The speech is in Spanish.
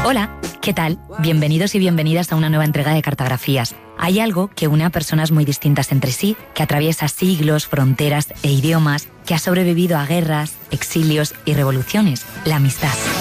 Hola, ¿qué tal? Bienvenidos y bienvenidas a una nueva entrega de Cartografías. Hay algo que une a personas muy distintas entre sí, que atraviesa siglos, fronteras e idiomas, que ha sobrevivido a guerras, exilios y revoluciones: la amistad.